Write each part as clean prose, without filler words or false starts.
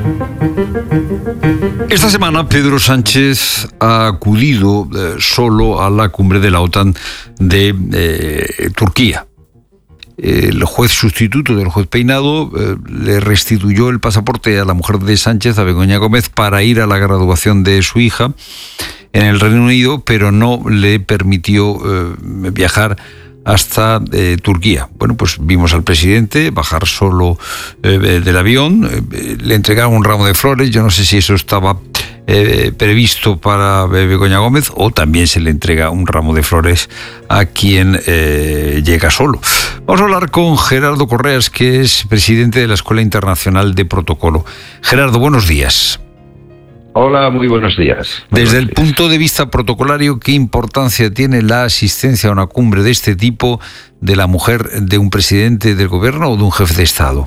Esta semana Pedro Sánchez ha acudido solo a la cumbre de la OTAN de Turquía. El juez sustituto del juez Peinado le restituyó el pasaporte a la mujer de Sánchez, a Begoña Gómez, para ir a la graduación de su hija en el Reino Unido, pero no le permitió viajar hasta Turquía. Bueno, pues vimos al presidente bajar solo del avión, le entregaron un ramo de flores. Yo no sé si eso estaba previsto para Begoña Gómez, o también se le entrega un ramo de flores a quien llega solo. Vamos a hablar con Gerardo Correas, que es presidente de la Escuela Internacional de Protocolo. Gerardo, buenos días. Hola, muy buenos días. Desde el punto de vista protocolario, ¿qué importancia tiene la asistencia a una cumbre de este tipo de la mujer de un presidente del gobierno o de un jefe de Estado?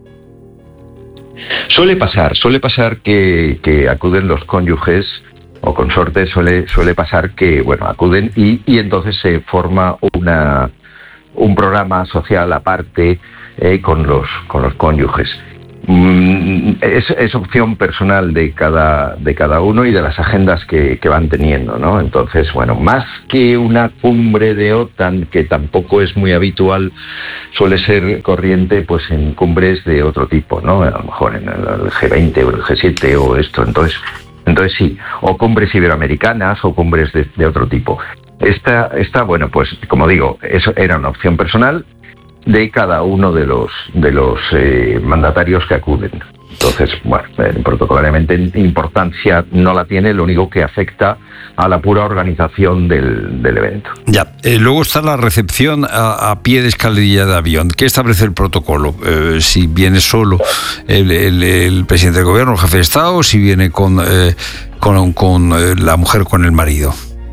Suele pasar que acuden los cónyuges o consortes, suele pasar que, acuden y entonces se forma un programa social aparte con los cónyuges. Es opción personal de cada uno y de las agendas que van teniendo, ¿no? Entonces, más que una cumbre de OTAN, que tampoco es muy habitual, suele ser corriente pues en cumbres de otro tipo, ¿no? A lo mejor en el G20 o el G7 o esto. Entonces sí, o cumbres iberoamericanas o cumbres de otro tipo. Esta, pues como digo, eso era una opción personal de cada uno de los mandatarios que acuden. Entonces, protocolariamente importancia no la tiene, lo único que afecta a la pura organización del evento. Ya, luego está la recepción a pie de escalerilla de avión. ¿Qué establece el protocolo? Si viene solo el presidente del gobierno, el jefe de Estado, o si viene con la mujer, con el marido.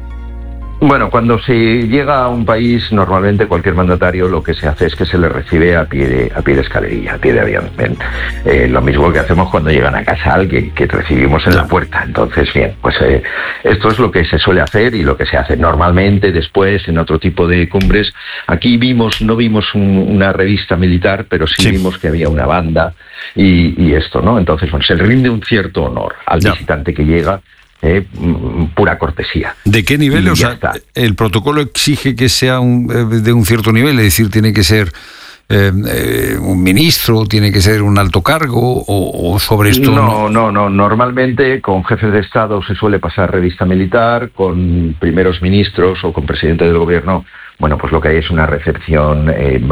Cuando se llega a un país, normalmente cualquier mandatario lo que se hace es que se le recibe a pie de escalerilla, a pie de avión. Lo mismo que hacemos cuando llegan a casa alguien, que recibimos en la puerta. Entonces, esto es lo que se suele hacer y lo que se hace normalmente después en otro tipo de cumbres. Aquí no vimos una revista militar, pero sí vimos que había una banda y esto, ¿no? Entonces, se rinde un cierto honor al visitante que llega. Pura cortesía. ¿De qué nivel? O sea, el protocolo exige que sea de un cierto nivel, es decir, tiene que ser un ministro, tiene que ser un alto cargo, o sobre esto no. Normalmente con jefes de Estado se suele pasar revista militar, con primeros ministros o con presidente del gobierno. Pues lo que hay es una recepción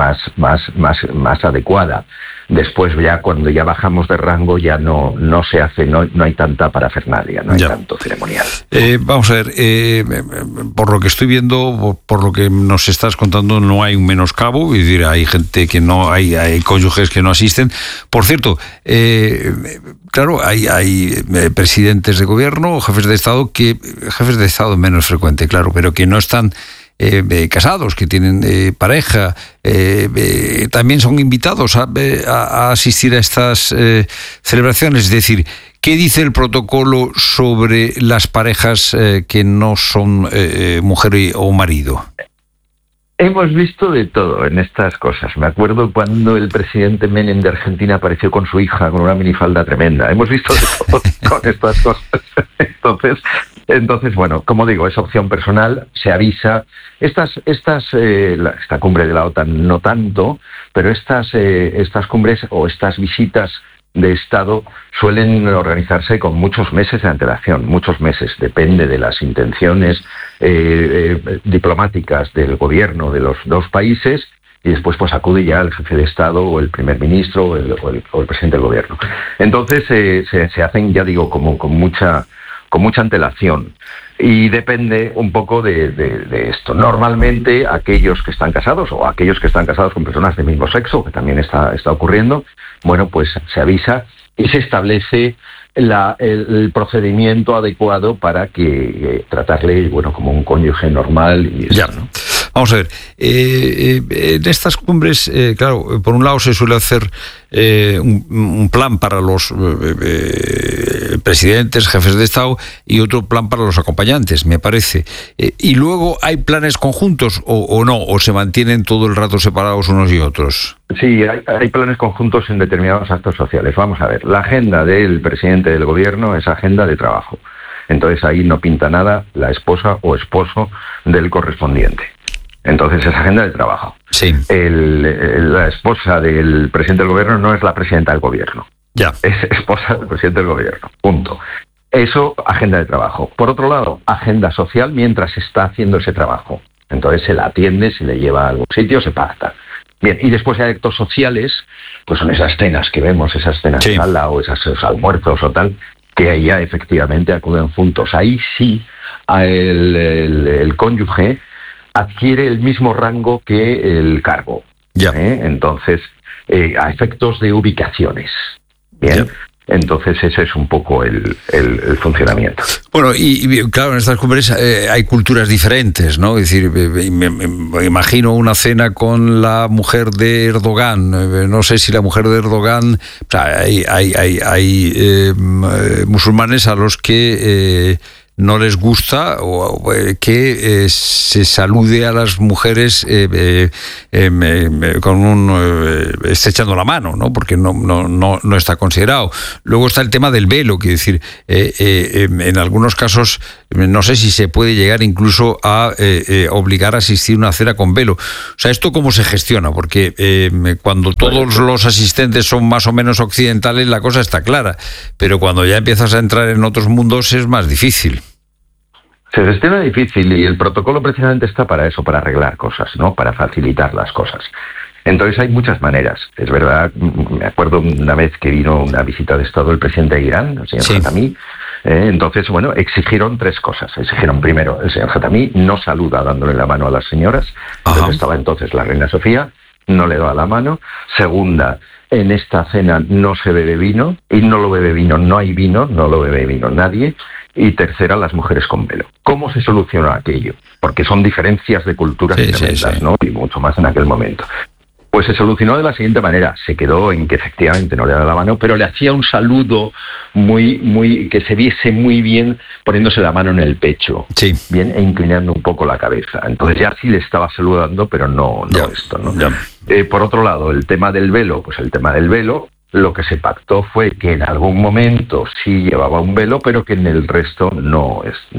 más adecuada. Después, cuando ya bajamos de rango, ya no se hace, no hay tanta parafernalia, no hay tanto ceremonial. Vamos a ver, por lo que estoy viendo, por lo que nos estás contando, no hay un menoscabo, es decir, hay gente que no, hay cónyuges que no asisten. Por cierto, claro, hay presidentes de gobierno, jefes de Estado menos frecuente, claro, pero que no están casados, que tienen pareja, también son invitados a asistir a estas celebraciones. Es decir, ¿qué dice el protocolo sobre las parejas que no son mujer o marido? Hemos visto de todo en estas cosas. Me acuerdo cuando el presidente Menem de Argentina apareció con su hija con una minifalda tremenda. Hemos visto de todo con estas cosas. Entonces, como digo, es opción personal, se avisa. Esta cumbre de la OTAN no tanto, pero estas cumbres o estas visitas de Estado suelen organizarse con muchos meses de antelación, depende de las intenciones diplomáticas del gobierno de los dos países, y después acude ya el jefe de Estado o el primer ministro o el presidente del gobierno. Entonces se hacen, ya digo, con mucha antelación, y depende un poco de esto. Normalmente aquellos que están casados o aquellos que están casados con personas del mismo sexo, que también está ocurriendo, se avisa y se establece el procedimiento adecuado para que tratarle como un cónyuge normal y eso, ¿no? Vamos a ver, en estas cumbres, claro, por un lado se suele hacer un plan para los presidentes, jefes de Estado, y otro plan para los acompañantes, me parece. ¿Y luego hay planes conjuntos o no? ¿O se mantienen todo el rato separados unos y otros? Sí, hay planes conjuntos en determinados actos sociales. Vamos a ver, la agenda del presidente del gobierno es agenda de trabajo. Entonces ahí no pinta nada la esposa o esposo del correspondiente. Entonces es agenda de trabajo. Sí. La esposa del presidente del gobierno no es la presidenta del gobierno. Ya. Es esposa del presidente del gobierno. Punto. Eso, agenda de trabajo. Por otro lado, agenda social mientras se está haciendo ese trabajo. Entonces se la atiende, se le lleva a algún sitio, se pacta. Bien, y después hay actos sociales, pues son esas cenas que vemos, esas cenas de sala o esos almuerzos o tal, que ahí ya efectivamente acuden juntos. Ahí sí el cónyuge adquiere el mismo rango que el cargo. Ya. Entonces, a efectos de ubicaciones. Bien. Ya. Entonces ese es un poco el funcionamiento. Bueno, y claro, en estas cumbres hay culturas diferentes, ¿no? Es decir, me imagino una cena con la mujer de Erdogan. No sé si la mujer de Erdogan... O sea, hay musulmanes a los que... no les gusta que se salude a las mujeres con estrechando la mano, ¿no? Porque no está considerado. Luego está el tema del velo, quiero decir, en algunos casos no sé si se puede llegar incluso a obligar a asistir a una cena con velo. O sea, ¿esto cómo se gestiona? Porque cuando todos los asistentes son más o menos occidentales, la cosa está clara, pero cuando ya empiezas a entrar en otros mundos es más difícil. Se gestiona difícil y el protocolo precisamente está para eso, para arreglar cosas, ¿no? Para facilitar las cosas. Entonces hay muchas maneras. Es verdad, me acuerdo una vez que vino una visita de Estado el presidente de Irán, el señor Khatami. Entonces, bueno, exigieron tres cosas. Exigieron primero, el señor Khatami no saluda dándole la mano a las señoras. Entonces estaba entonces la reina Sofía, no le da la mano. Segunda, en esta cena no se bebe vino, y no lo bebe vino, no hay vino, no lo bebe vino nadie. Y tercera, las mujeres con velo. ¿Cómo se solucionó aquello? Porque son diferencias de culturas tremendas, ¿no? Y mucho más en aquel momento. Pues se solucionó de la siguiente manera. Se quedó en que efectivamente no le daba la mano, pero le hacía un saludo que se viese muy bien poniéndose la mano en el pecho, bien, e inclinando un poco la cabeza. Entonces ya sí le estaba saludando, pero no esto, ¿no? Por otro lado, el tema del velo, lo que se pactó fue que en algún momento sí llevaba un velo, pero que en el resto no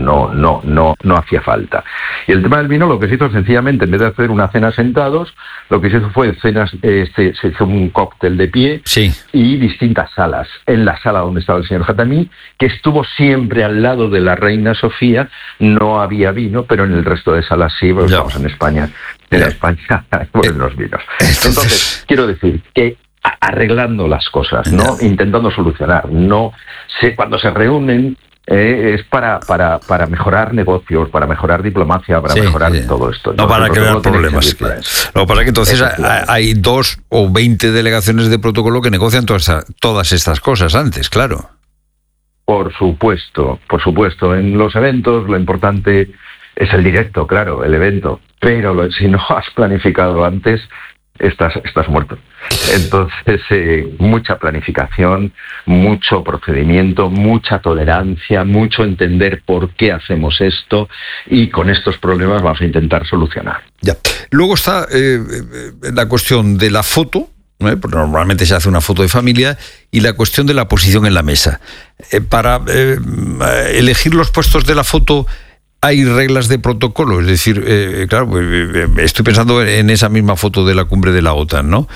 hacía falta. Y el tema del vino, lo que se hizo sencillamente, en vez de hacer una cena sentados, lo que se hizo fue se hizo un cóctel de pie y distintas salas. En la sala donde estaba el señor Khatami, que estuvo siempre al lado de la reina Sofía, no había vino, pero en el resto de salas sí, porque estamos en España. En España hay buenos vinos. Entonces, quiero decir que arreglando las cosas, ¿no? Intentando solucionar. Cuando se reúnen es para mejorar negocios, para mejorar diplomacia, para mejorar todo esto. No para crear problemas. No, para que entonces hay 2 o 20 delegaciones de protocolo que negocian todas estas cosas antes, claro. Por supuesto. En los eventos lo importante es el directo, claro, el evento. Pero si no has planificado antes, estás muerto. Entonces, mucha planificación, mucho procedimiento, mucha tolerancia, mucho entender por qué hacemos esto, y con estos problemas vamos a intentar solucionar. Ya. Luego está la cuestión de la foto, ¿no? Porque normalmente se hace una foto de familia, y la cuestión de la posición en la mesa. Para elegir los puestos de la foto, hay reglas de protocolo, es decir, claro, estoy pensando en esa misma foto de la cumbre de la OTAN, ¿no?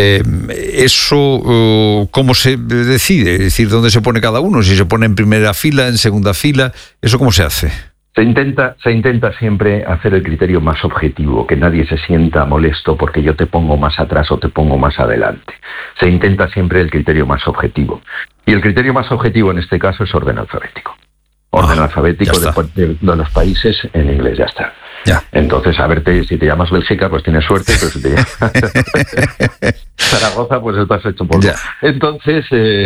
Eso, ¿cómo se decide? Es decir, ¿dónde se pone cada uno? Si se pone en primera fila, en segunda fila, ¿eso cómo se hace? Se intenta siempre hacer el criterio más objetivo, que nadie se sienta molesto porque yo te pongo más atrás o te pongo más adelante. Se intenta siempre el criterio más objetivo. Y el criterio más objetivo en este caso es orden alfabético. Orden alfabético de los países en inglés, ya está. Ya. Entonces, si te llamas Bélgica, pues tienes suerte, pero si te llamas Zaragoza, pues estás hecho polvo. Ya. Entonces,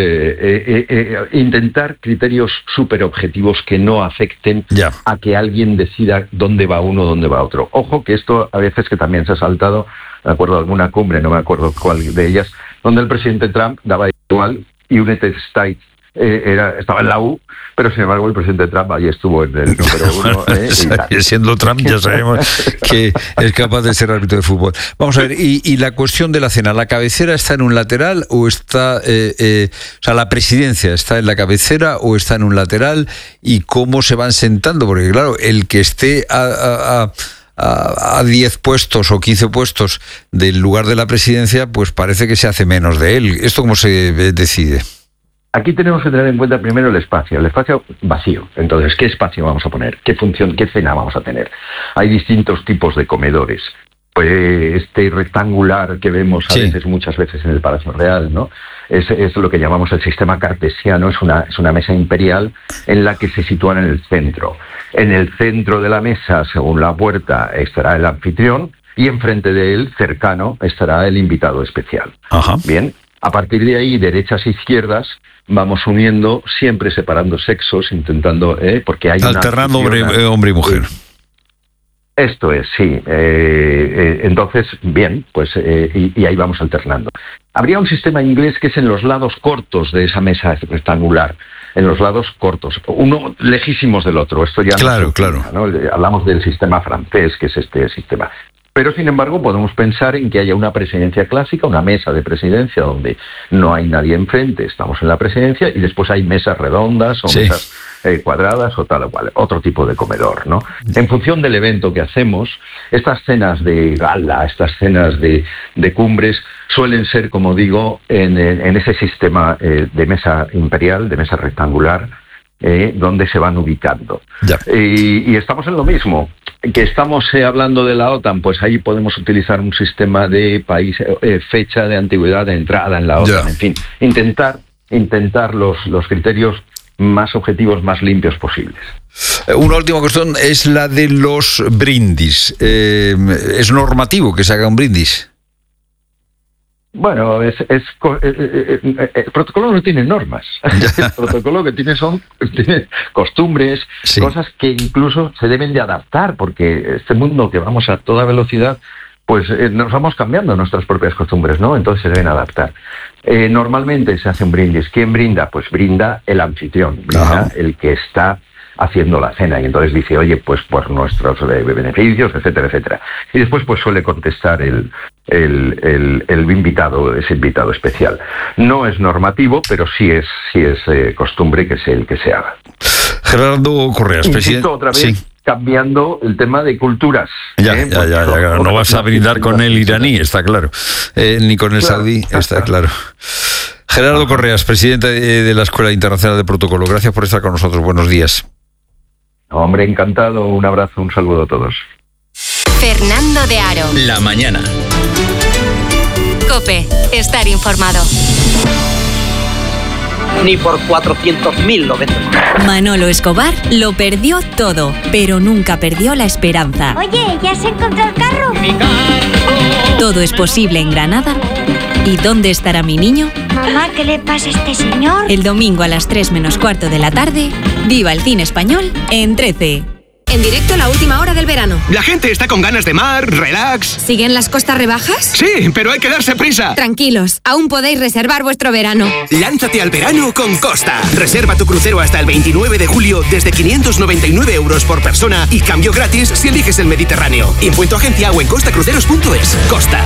intentar criterios súper objetivos que no afecten a que alguien decida dónde va uno, dónde va otro. Ojo que esto a veces que también se ha saltado, me acuerdo de alguna cumbre, no me acuerdo cuál de ellas, donde el presidente Trump daba igual United States estaba en la U, pero sin embargo el presidente Trump ahí estuvo en el número 1. Siendo Trump ya sabemos que es capaz de ser árbitro de fútbol. Vamos a ver, y la cuestión de la cena, ¿la cabecera está en un lateral o está, o sea, la presidencia está en la cabecera o está en un lateral? ¿Y cómo se van sentando? Porque claro, el que esté a 10 puestos o 15 puestos del lugar de la presidencia, pues parece que se hace menos de él. ¿Esto cómo se decide? Aquí tenemos que tener en cuenta primero el espacio vacío. Entonces, ¿qué espacio vamos a poner? ¿Qué función, qué cena vamos a tener? Hay distintos tipos de comedores. Pues este rectangular que vemos muchas veces en el Palacio Real, ¿no? Es lo que llamamos el sistema cartesiano, es una mesa imperial en la que se sitúan en el centro. En el centro de la mesa, según la puerta, estará el anfitrión y enfrente de él, cercano, estará el invitado especial. Ajá. Bien, a partir de ahí, derechas e izquierdas, vamos uniendo, siempre separando sexos, intentando, porque hay alternando hombre y mujer. Esto es, sí. Entonces, bien, pues y ahí vamos alternando. Habría un sistema inglés que es en los lados cortos de esa mesa rectangular, en los lados cortos, uno lejísimos del otro. Esto ya claro. ¿no? Hablamos del sistema francés, que es este sistema. Pero, sin embargo, podemos pensar en que haya una presidencia clásica, una mesa de presidencia donde no hay nadie enfrente, estamos en la presidencia, y después hay mesas redondas o mesas cuadradas o tal o cual, otro tipo de comedor, ¿no? En función del evento que hacemos, estas cenas de gala, estas cenas de cumbres, suelen ser, como digo, en ese sistema de mesa imperial, de mesa rectangular, donde se van ubicando. Y estamos en lo mismo. Que estamos hablando de la OTAN, pues ahí podemos utilizar un sistema de país, fecha de antigüedad de entrada en la OTAN, en fin, intentar los criterios más objetivos, más limpios posibles. Una última cuestión es la de los brindis. ¿Es normativo que se haga un brindis? Bueno, el protocolo no tiene normas. El protocolo que tiene tiene costumbres, cosas que incluso se deben de adaptar, porque este mundo que vamos a toda velocidad, pues nos vamos cambiando nuestras propias costumbres, ¿no? Entonces se deben adaptar. Normalmente se hace un brindis. ¿Quién brinda? Pues brinda el anfitrión, brinda el que está haciendo la cena, y entonces dice, oye, pues por nuestros beneficios, etcétera, etcétera. Y después pues suele contestar el invitado, ese invitado especial. No es normativo, pero sí es costumbre que sea el que se haga. Gerardo Correas, presidente. Otra vez, cambiando el tema de culturas. Ya. No vas a brindar con el iraní, está claro. Ni con el saudí, está claro. Gerardo Correas, presidente de la Escuela Internacional de Protocolo. Gracias por estar con nosotros. Buenos días. Hombre, encantado. Un abrazo, un saludo a todos. Fernando de Aro. La mañana. COPE. Estar informado. Ni por 400.000 lo vendo. Manolo Escobar lo perdió todo, pero nunca perdió la esperanza. Oye, ¿ya se encontró el carro? Mi carro. Todo es posible en Granada. ¿Y dónde estará mi niño? Mamá, ¿qué le pasa a este señor? El domingo a las 3 menos cuarto de la tarde, viva el cine español en 13. En directo la última hora del verano. La gente está con ganas de mar, relax. ¿Siguen las costas rebajas? Sí, pero hay que darse prisa. Tranquilos, aún podéis reservar vuestro verano. Lánzate al verano con Costa. Reserva tu crucero hasta el 29 de julio desde 599 euros por persona y cambio gratis si eliges el Mediterráneo. Info en tu agencia o en costacruceros.es. Costa.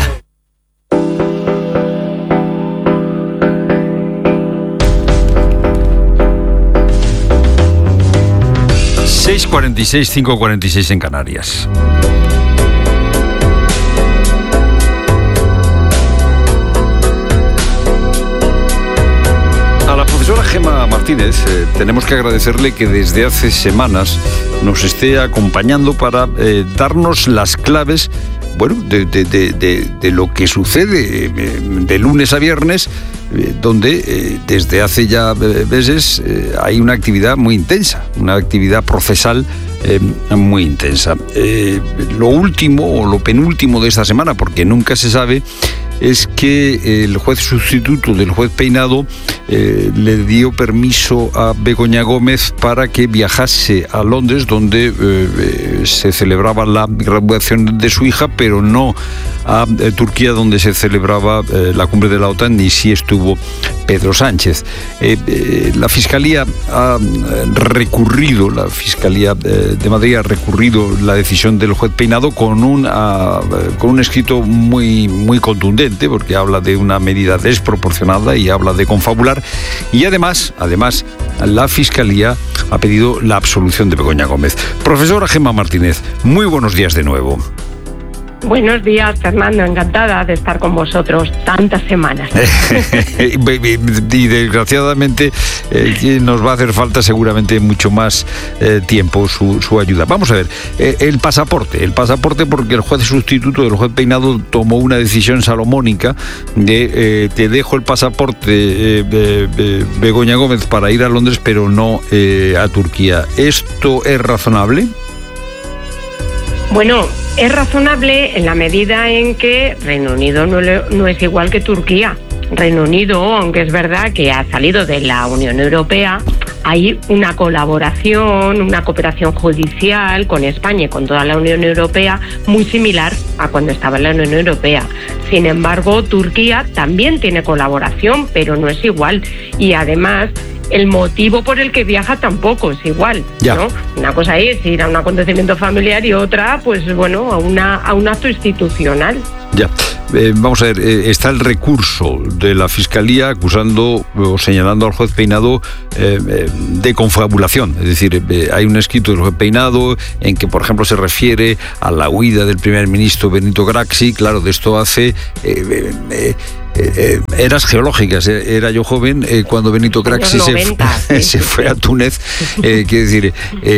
6:46, 5:46 en Canarias. A la profesora Gemma Martínez tenemos que agradecerle que desde hace semanas nos esté acompañando para darnos las claves, bueno, de lo que sucede de lunes a viernes, donde desde hace ya meses hay una actividad muy intensa, una actividad procesal muy intensa. Lo último o lo penúltimo de esta semana, porque nunca se sabe, es que el juez sustituto del juez Peinado le dio permiso a Begoña Gómez para que viajase a Londres, donde se celebraba la graduación de su hija, pero no a Turquía, donde se celebraba la cumbre de la OTAN, y sí estuvo Pedro Sánchez. La Fiscalía ha recurrido, la Fiscalía de Madrid ha recurrido la decisión del juez Peinado con un escrito muy, muy contundente, porque habla de una medida desproporcionada y habla de confabular, y además la Fiscalía ha pedido la absolución de Begoña Gómez. Profesora Gemma Martínez, muy buenos días de nuevo. Buenos días, Fernando, encantada de estar con vosotros tantas semanas. Y desgraciadamente nos va a hacer falta seguramente mucho más tiempo su ayuda. Vamos a ver, el pasaporte, porque el juez sustituto del juez Peinado tomó una decisión salomónica de te dejo el pasaporte Begoña Gómez para ir a Londres, pero no a Turquía. ¿Esto es razonable? Bueno, es razonable en la medida en que Reino Unido no es igual que Turquía. Reino Unido, aunque es verdad que ha salido de la Unión Europea, hay una colaboración, una cooperación judicial con España y con toda la Unión Europea muy similar a cuando estaba en la Unión Europea. Sin embargo, Turquía también tiene colaboración, pero no es igual. Y además, el motivo por el que viaja tampoco es igual, ¿no? Una cosa es ir a un acontecimiento familiar y otra, pues bueno, a un acto institucional. Ya. Vamos a ver, está el recurso de la Fiscalía acusando o señalando al juez Peinado de confabulación. Es decir, hay un escrito del juez Peinado en que, por ejemplo, se refiere a la huida del primer ministro Benito Craxi. Claro, de esto hace eras geológicas. Era yo joven cuando Benito Craxi se fue a Túnez. Quiero decir,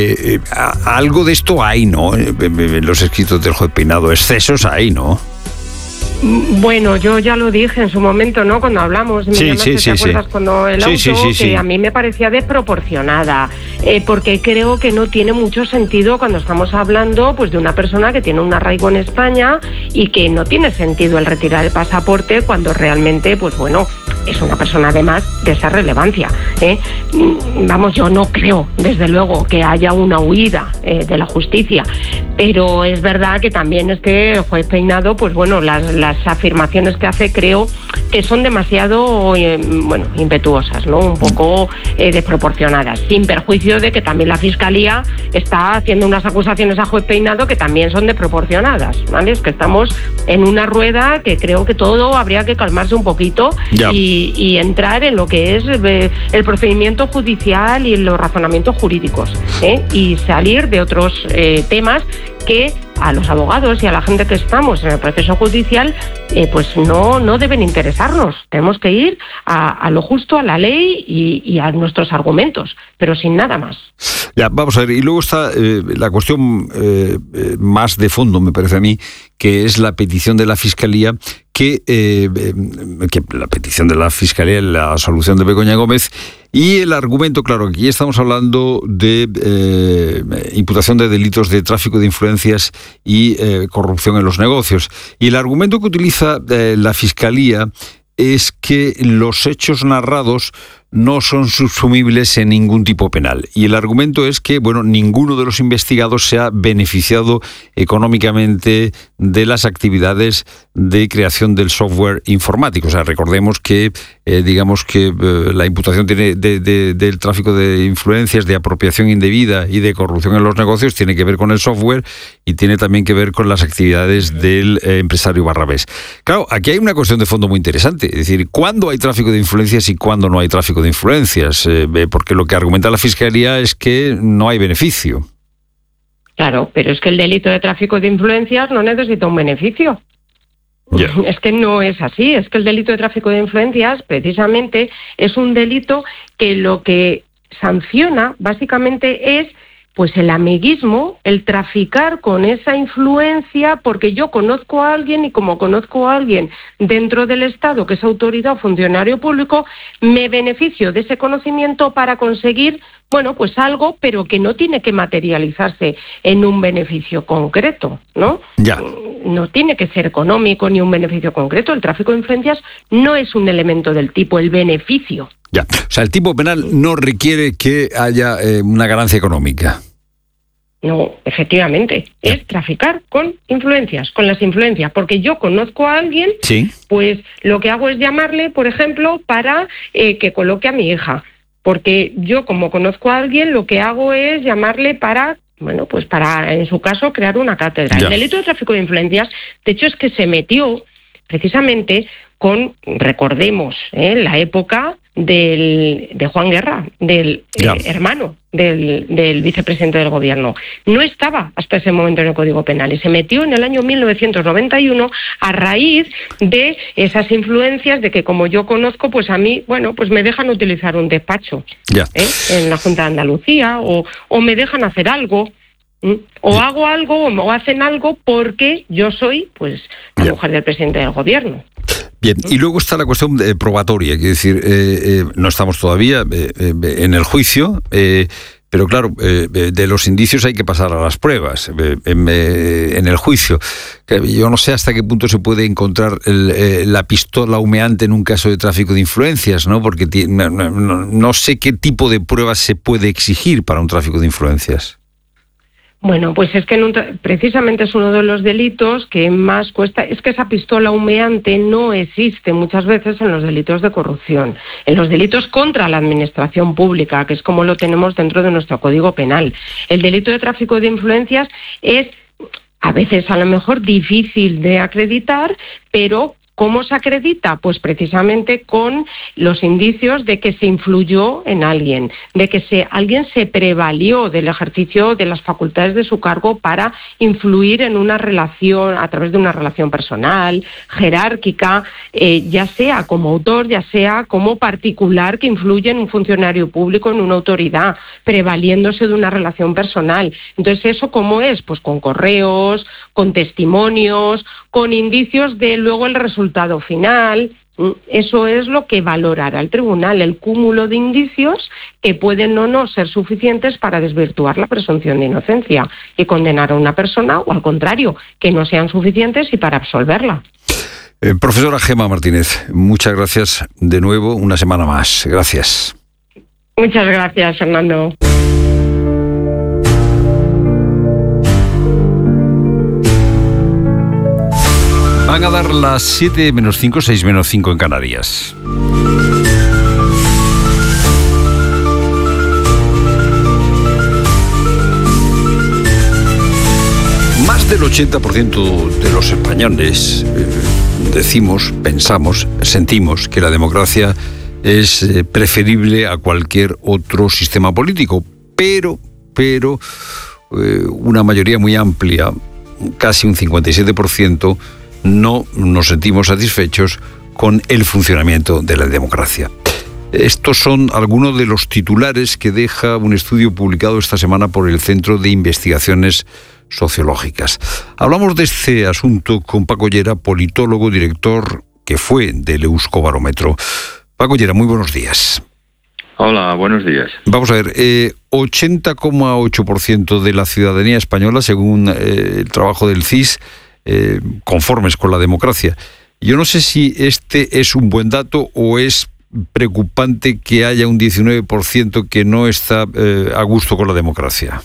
algo de esto hay, ¿no? En los escritos del juez Peinado, excesos hay, ¿no? Bueno, yo ya lo dije en su momento, ¿no? Cuando hablamos, ¿te acuerdas? Cuando el auto, que a mí me parecía desproporcionada, porque creo que no tiene mucho sentido cuando estamos hablando, pues, de una persona que tiene un arraigo en España y que no tiene sentido el retirar el pasaporte cuando realmente, pues bueno, es una persona además de esa relevancia, Vamos, yo no creo, desde luego, que haya una huida de la justicia, pero es verdad que también es que el juez Peinado, pues bueno, las afirmaciones que hace creo que son demasiado impetuosas, ¿no? Un poco desproporcionadas, sin perjuicio de que también la Fiscalía está haciendo unas acusaciones a juez Peinado que también son desproporcionadas, ¿vale? Es que estamos en una rueda que creo que todo habría que calmarse un poquito y entrar en lo que es el procedimiento judicial y los razonamientos jurídicos, y salir de otros temas que a los abogados y a la gente que estamos en el proceso judicial, pues no deben interesarnos. Tenemos que ir a lo justo, a la ley y a nuestros argumentos, pero sin nada más. Ya, vamos a ver, y luego está la cuestión más de fondo, me parece a mí, que es la petición de la Fiscalía, que la petición de la Fiscalía, la absolución de Begoña Gómez, y el argumento, claro, aquí estamos hablando de imputación de delitos de tráfico de influencias y corrupción en los negocios. Y el argumento que utiliza la Fiscalía es que los hechos narrados no son subsumibles en ningún tipo penal. Y el argumento es que, bueno, ninguno de los investigados se ha beneficiado económicamente de las actividades de creación del software informático. O sea, recordemos que, la imputación tiene del tráfico de influencias, de apropiación indebida y de corrupción en los negocios tiene que ver con el software y tiene también que ver con las actividades del empresario Barrabés. Claro, aquí hay una cuestión de fondo muy interesante. Es decir, ¿cuándo hay tráfico de influencias y cuándo no hay tráfico de influencias? Porque lo que argumenta la Fiscalía es que no hay beneficio. Claro, pero es que el delito de tráfico de influencias no necesita un beneficio. Es que no es así, es que el delito de tráfico de influencias precisamente es un delito que lo que sanciona básicamente es pues el amiguismo, el traficar con esa influencia, porque yo conozco a alguien y como conozco a alguien dentro del Estado, que es autoridad o funcionario público, me beneficio de ese conocimiento para conseguir, bueno, pues algo, pero que no tiene que materializarse en un beneficio concreto, ¿no? Ya. No tiene que ser económico ni un beneficio concreto. El tráfico de influencias no es un elemento del tipo el beneficio. Ya. O sea, el tipo penal no requiere que haya una ganancia económica. No, efectivamente, es traficar con influencias, con las influencias, porque yo conozco a alguien, sí, pues lo que hago es llamarle, por ejemplo, para que coloque a mi hija, porque yo como conozco a alguien, lo que hago es llamarle para, bueno, pues para, en su caso, crear una cátedra. Ya. El delito de tráfico de influencias, de hecho, es que se metió precisamente con, recordemos, la época de Juan Guerra, del hermano del vicepresidente del gobierno. No estaba hasta ese momento en el Código Penal y se metió en el año 1991 a raíz de esas influencias de que, como yo conozco, pues a mí, bueno, pues me dejan utilizar un despacho en la Junta de Andalucía o me dejan hacer algo. O hago algo o hacen algo porque yo soy, pues, la mujer del presidente del gobierno. Bien, y luego está la cuestión probatoria, es decir, no estamos todavía en el juicio, pero claro, de los indicios hay que pasar a las pruebas en el juicio. Yo no sé hasta qué punto se puede encontrar la pistola humeante en un caso de tráfico de influencias, ¿no? Porque no sé qué tipo de pruebas se puede exigir para un tráfico de influencias. Bueno, pues es que precisamente es uno de los delitos que más cuesta. Es que esa pistola humeante no existe muchas veces en los delitos de corrupción, en los delitos contra la administración pública, que es como lo tenemos dentro de nuestro Código Penal. El delito de tráfico de influencias es a veces a lo mejor difícil de acreditar, pero ¿cómo se acredita? Pues precisamente con los indicios de que se influyó en alguien, de que alguien se prevalió del ejercicio de las facultades de su cargo para influir en una relación, a través de una relación personal, jerárquica, ya sea como autor, ya sea como particular que influye en un funcionario público, en una autoridad, prevaliéndose de una relación personal. Entonces, ¿eso cómo es? Pues con correos, con testimonios, con indicios de luego el resultado final. Eso es lo que valorará el tribunal, el cúmulo de indicios que pueden o no ser suficientes para desvirtuar la presunción de inocencia y condenar a una persona, o al contrario, que no sean suficientes y para absolverla. Profesora Gemma Martínez, muchas gracias de nuevo, una semana más. Gracias. Muchas gracias, Fernando. Van a dar las 7 menos 5, 6 menos 5 en Canarias. Más del 80% de los españoles decimos, pensamos, sentimos que la democracia es preferible a cualquier otro sistema político, pero una mayoría muy amplia, casi un 57%, no nos sentimos satisfechos con el funcionamiento de la democracia. Estos son algunos de los titulares que deja un estudio publicado esta semana por el Centro de Investigaciones Sociológicas. Hablamos de este asunto con Paco Llera, politólogo, director que fue del Euskobarómetro. Paco Llera, muy buenos días. Hola, buenos días. Vamos a ver, 80,8% de la ciudadanía española, según el trabajo del CIS, conformes con la democracia. Yo no sé si este es un buen dato o es preocupante que haya un 19% que no está a gusto con la democracia.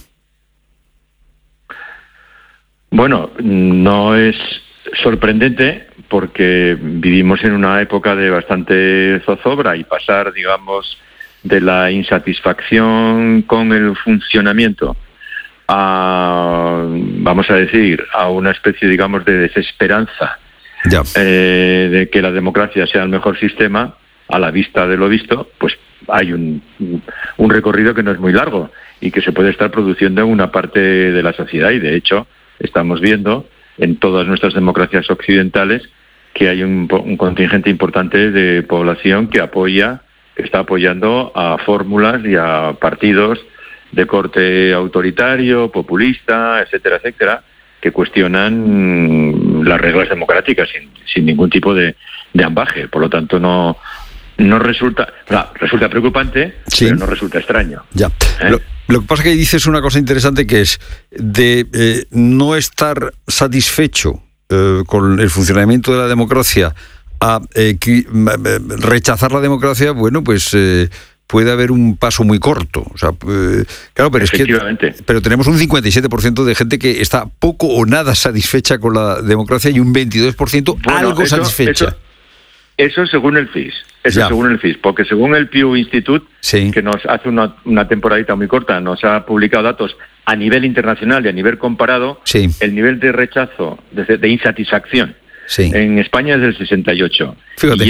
Bueno, no es sorprendente porque vivimos en una época de bastante zozobra y pasar, digamos, de la insatisfacción con el funcionamiento a, vamos a decir, a una especie, digamos, de desesperanza de que la democracia sea el mejor sistema, a la vista de lo visto, pues hay un recorrido que no es muy largo y que se puede estar produciendo en una parte de la sociedad, y de hecho estamos viendo en todas nuestras democracias occidentales que hay un contingente importante de población que está apoyando a fórmulas y a partidos de corte autoritario, populista, etcétera, etcétera, que cuestionan las reglas democráticas sin ningún tipo de ambaje. Por lo tanto, no resulta preocupante, sí, pero no resulta extraño. Ya. Lo que pasa es que dices una cosa interesante, que es de no estar satisfecho con el funcionamiento de la democracia a rechazar la democracia. Bueno, pues puede haber un paso muy corto. O sea, claro, pero es que tenemos un 57% de gente que está poco o nada satisfecha con la democracia y un 22% algo satisfecha. Eso según el CIS. Según el CIS, porque según el Pew Institute, sí, que nos hace una temporadita muy corta, nos ha publicado datos a nivel internacional y a nivel comparado, sí, el nivel de rechazo, de insatisfacción, sí, en España es del 68. Fíjate. Y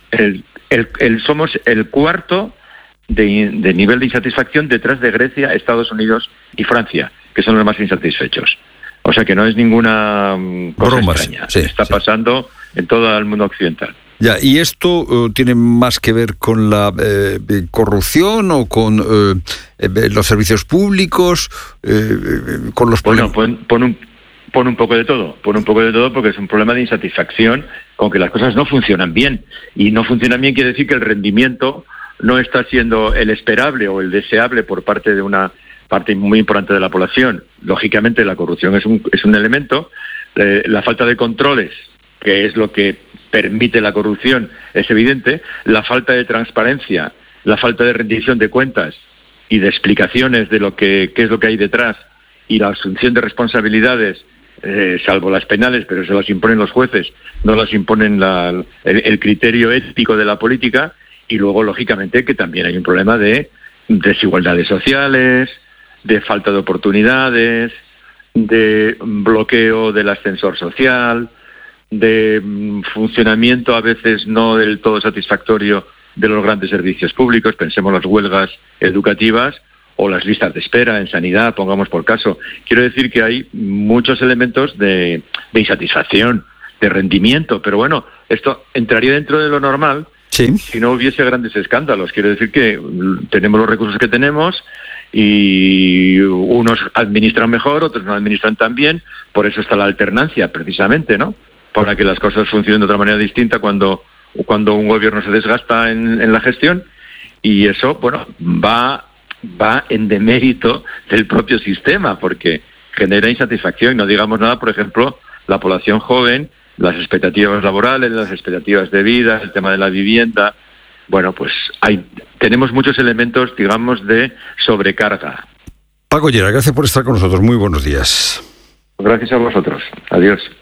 es somos el cuarto de nivel de insatisfacción detrás de Grecia, Estados Unidos y Francia, que son los más insatisfechos. O sea que no es ninguna cosa extraña. Sí, está pasando en todo el mundo occidental. Ya, ¿y esto tiene más que ver con la corrupción o con los servicios públicos, con los problemas? Bueno, pon un poco de todo, porque es un problema de insatisfacción con que las cosas no funcionan bien. Y no funcionan bien quiere decir que el rendimiento no está siendo el esperable o el deseable por parte de una parte muy importante de la población. Lógicamente la corrupción es un elemento, la falta de controles, que es lo que permite la corrupción, es evidente, la falta de transparencia, la falta de rendición de cuentas y de explicaciones de qué es lo que hay detrás, y la asunción de responsabilidades, salvo las penales, pero se las imponen los jueces, no las imponen el criterio ético de la política. Y luego, lógicamente, que también hay un problema de desigualdades sociales, de falta de oportunidades, de bloqueo del ascensor social, de funcionamiento a veces no del todo satisfactorio de los grandes servicios públicos. Pensemos las huelgas educativas o las listas de espera en sanidad, pongamos por caso. Quiero decir que hay muchos elementos de insatisfacción, de rendimiento, pero bueno, esto entraría dentro de lo normal, sí, si no hubiese grandes escándalos. Quiero decir que tenemos los recursos que tenemos y unos administran mejor, otros no administran tan bien. Por eso está la alternancia, precisamente, ¿no? Para que las cosas funcionen de otra manera distinta cuando un gobierno se desgasta en la gestión, y eso, bueno, va en demérito del propio sistema, porque genera insatisfacción. No digamos nada, por ejemplo, la población joven, las expectativas laborales, las expectativas de vida, el tema de la vivienda. Bueno, pues tenemos muchos elementos, digamos, de sobrecarga. Paco Llera, gracias por estar con nosotros. Muy buenos días. Gracias a vosotros. Adiós.